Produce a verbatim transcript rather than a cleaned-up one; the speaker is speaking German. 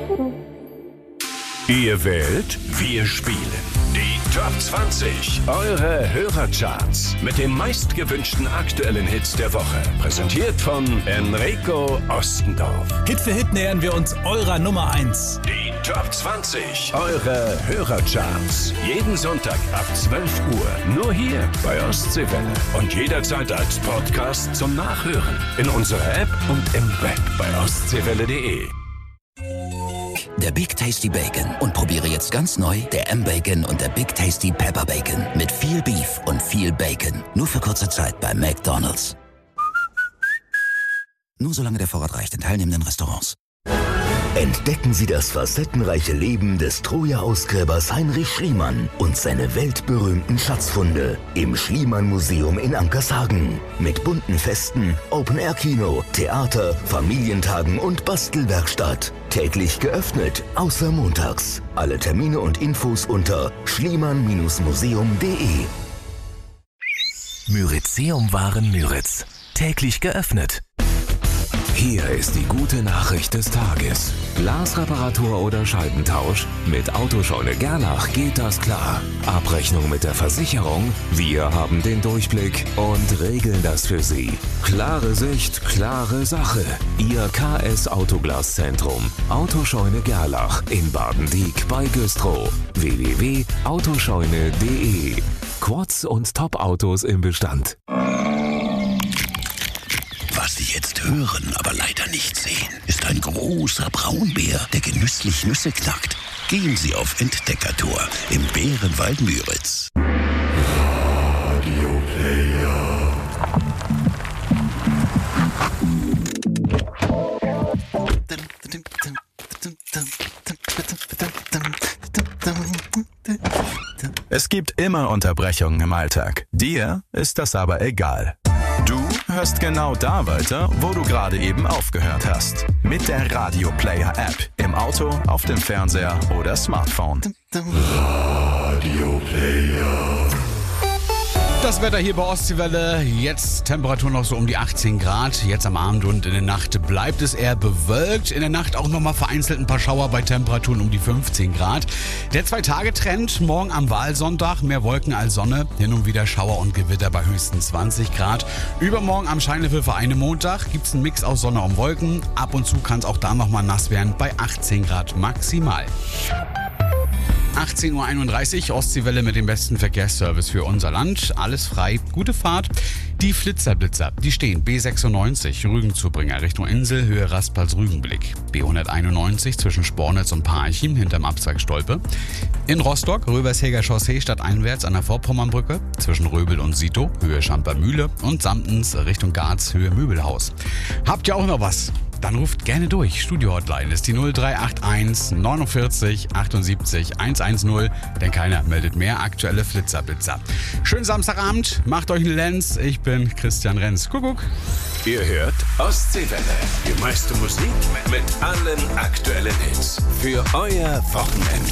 Ihr wählt, wir spielen. Die Top zwanzig, eure Hörercharts mit den meistgewünschten aktuellen Hits der Woche. Präsentiert von Enrico Ostendorf. Hit für Hit nähern wir uns eurer Nummer eins. Die Top zwanzig, eure Hörercharts. Jeden Sonntag ab zwölf Uhr. Nur hier bei Ostseewelle. Und jederzeit als Podcast zum Nachhören. In unserer App und im Web bei ostseewelle punkt de. Der Big Tasty Bacon und probiere jetzt ganz neu der M-Bacon und der Big Tasty Pepper Bacon mit viel Beef und viel Bacon. Nur für kurze Zeit bei McDonald's. Nur solange der Vorrat reicht in teilnehmenden Restaurants. Entdecken Sie das facettenreiche Leben des Troja-Ausgräbers Heinrich Schliemann und seine weltberühmten Schatzfunde im Schliemann-Museum in Ankershagen. Mit bunten Festen, Open-Air-Kino, Theater, Familientagen und Bastelwerkstatt. Täglich geöffnet, außer montags. Alle Termine und Infos unter schliemann Museum punkt de. Myrizeum-Waren Müritz. Täglich geöffnet. Hier ist die gute Nachricht des Tages. Glasreparatur oder Scheibentausch? Mit Autoscheune Gerlach geht das klar. Abrechnung mit der Versicherung? Wir haben den Durchblick und regeln das für Sie. Klare Sicht, klare Sache. Ihr K S Autoglaszentrum. Autoscheune Gerlach in Baden-Dieck bei Güstrow. w w w punkt autoscheune punkt de. Quads und Top-Autos im Bestand. Was Sie jetzt hören, aber leider nicht sehen, ist ein großer Braunbär, der genüsslich Nüsse knackt. Gehen Sie auf Entdeckertour im Bärenwald Müritz. Radio Player. Es gibt immer Unterbrechungen im Alltag. Dir ist das aber egal. Du hörst genau da weiter, wo du gerade eben aufgehört hast. Mit der Radio Player App. Im Auto, auf dem Fernseher oder Smartphone. Radio Player. Das Wetter hier bei Ostseewelle, jetzt Temperatur noch so um die achtzehn Grad, jetzt am Abend und in der Nacht bleibt es eher bewölkt, in der Nacht auch nochmal vereinzelt ein paar Schauer bei Temperaturen um die fünfzehn Grad. Der Zwei-Tage-Trend, morgen am Wahlsonntag, mehr Wolken als Sonne, hin und wieder Schauer und Gewitter bei höchstens zwanzig Grad. Übermorgen am Scheinlevel für einen Montag gibt es einen Mix aus Sonne und Wolken, ab und zu kann es auch da nochmal nass werden bei achtzehn Grad maximal. achtzehn Uhr einunddreißig, Ostseewelle mit dem besten Verkehrsservice für unser Land. Alles frei, gute Fahrt. Die Flitzerblitzer, die stehen B sechsundneunzig, Rügenzubringer Richtung Insel, Höhe Raspals-Rügenblick. B hunderteinundneunzig zwischen Spornitz und Parchim hinterm Abzweig Stolpe. In Rostock, Rövershäger Chaussee stadteinwärts an der Vorpommernbrücke. Zwischen Röbel und Sito, Höhe Schamper-Mühle. Und Samtens Richtung Garz, Höhe Möbelhaus. Habt ihr auch noch was? Dann ruft gerne durch. Studio-Hotline ist die null drei acht eins neunundvierzig achtundsiebzig hundertzehn, denn keiner meldet mehr aktuelle Flitzerblitzer. Schönen Samstagabend, macht euch einen Lenz. Ich bin Christian Renz. Kuckuck. Ihr hört Ostseewelle. Die meiste Musik mit allen aktuellen Hits. Für euer Wochenende.